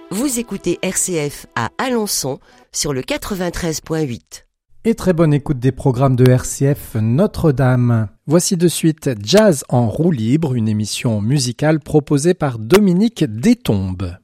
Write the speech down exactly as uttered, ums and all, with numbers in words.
Vous écoutez R C F à Alençon sur le quatre-vingt-treize virgule huit. Et très bonne écoute des programmes de R C F Notre-Dame. Voici de suite Jazz en roue libre, une émission musicale proposée par Dominique Détombe.